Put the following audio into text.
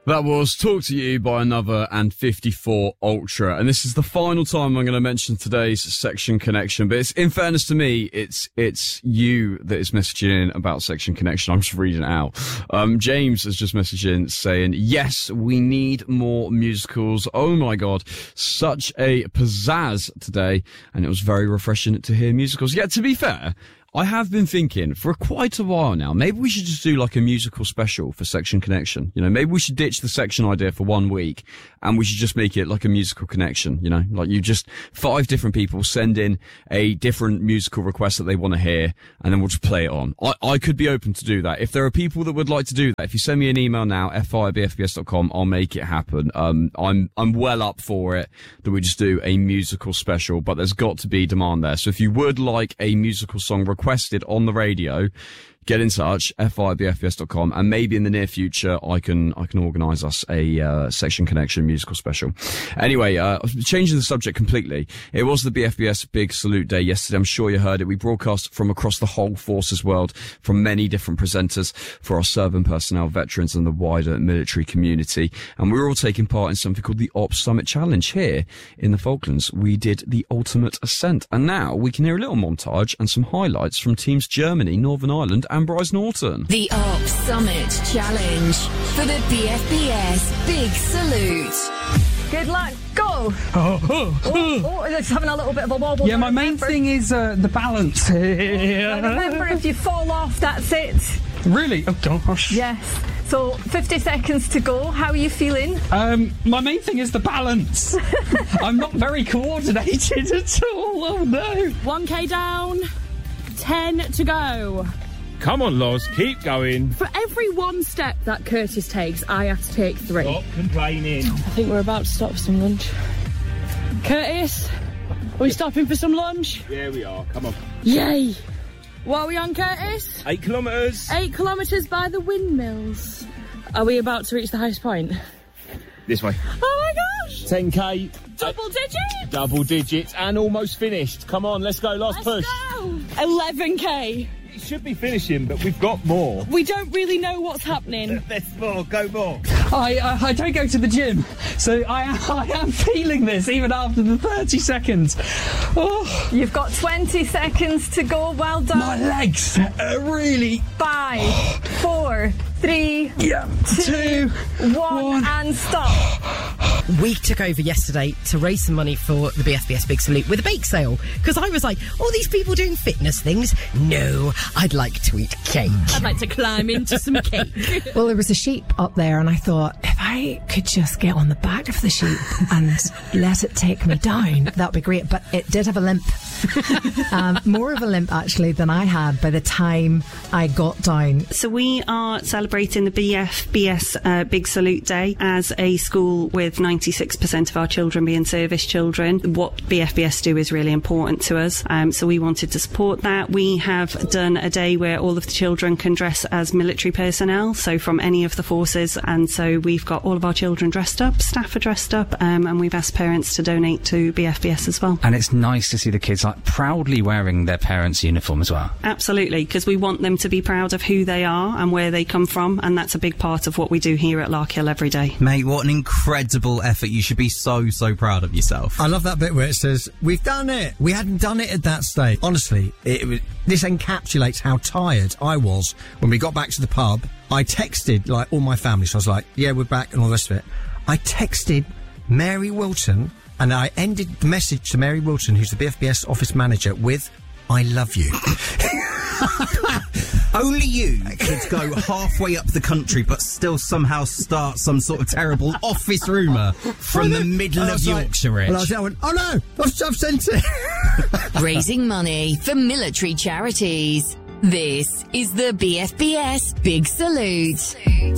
That was Talk to You by Another and 54 Ultra. And this is the final time I'm going to mention today's Section Connection. But it's, in fairness to me, it's you that is messaging in about Section Connection. I'm just reading it out. James has just messaged in saying, yes, we need more musicals. Oh my God, such a pizzazz today. And it was very refreshing to hear musicals. Yeah, to be fair, I have been thinking for quite a while now, maybe we should just do like a musical special for Section Connection. You know, maybe we should ditch the section idea for 1 week and we should just make it like a musical connection, you know, like you just 5 different people send in a different musical request that they want to hear and then we'll just play it on. I could be open to do that. If there are people that would like to do that, if you send me an email now, fi@bfbs.com, I'll make it happen. I'm well up for it that we just do a musical special, but there's got to be demand there. So if you would like a musical song requested on the radio, get in touch, fi@bfbs.com, and maybe in the near future I can organise us a Section Connection musical special. Anyway, changing the subject completely, it was the BFBS Big Salute Day yesterday. I'm sure you heard it. We broadcast from across the whole forces world, from many different presenters for our serving personnel, veterans and the wider military community, and we were all taking part in something called the Ops Summit Challenge here in the Falklands. We did the ultimate ascent, and now we can hear a little montage and some highlights from teams Germany, Northern Ireland and Bryce Norton. The Ops Summit Challenge for the BFBS Big Salute. Good luck. Go. It's having a little bit of a wobble. Yeah, my main thing is the balance. Remember, if you fall off, that's it. Really? Oh gosh. Yes. So 50 seconds to go. How are you feeling? My main thing is the balance. I'm not very coordinated at all. Oh no. 1k down. 10 to go. Come on, Loz, keep going. For every one step that Curtis takes, I have to take 3. Stop complaining. I think we're about to stop for some lunch. Curtis, are we stopping for some lunch? Yeah, we are. Come on. Yay! What are we on, Curtis? 8 kilometres. 8 kilometres by the windmills. Are we about to reach the highest point? This way. Oh my gosh! 10k. Double digits! Double digits and almost finished. Come on, let's go, Loz, push. Go! 11k. It should be finishing, but we've got more. We don't really know what's happening. There's more, go more. I don't go to the gym, so I am feeling this even after the 30 seconds. Oh. You've got 20 seconds to go. Well done. My legs are really... 5, 4, 3, 2, 1, and stop. We took over yesterday to raise some money for the BFBS Big Salute with a bake sale, because I was like, all these people doing fitness things? No, I'd like to eat cake. I'd like to climb into some cake. Well, there was a sheep up there and I thought, if I could just get on the back of the sheep and let it take me down, that would be great. But it did have a limp. More of a limp, actually, than I had by the time I got down. So we are celebrating the BFBS Big Salute Day as a school with 96% of our children being service children. What BFBS do is really important to us. So we wanted to support that. We have done a day where all of the children can dress as military personnel, so from any of the forces. And so we've got all of our children dressed up, staff are dressed up, and we've asked parents to donate to BFBS as well. And it's nice to see the kids like proudly wearing their parents' uniform as well. Absolutely, because we want them to be proud of who they are and where they come from, and that's a big part of what we do here at Larkhill every day. Mate, what an incredible effort. You should be so proud of yourself. I love that bit where it says, we've done it. We hadn't done it at that stage. Honestly, this encapsulates how tired I was when we got back to the pub. I texted, like, all my family, so I was like, yeah, we're back and all the rest of it. I texted Mary Wilton, and I ended the message to Mary Wilton, who's the BFBS office manager, with, I love you. Only you could go halfway up the country but still somehow start some sort of terrible office rumour from the middle of Yorkshire. I went, oh no, I've sent it. Raising money for military charities. This is the BFBS Big Salute.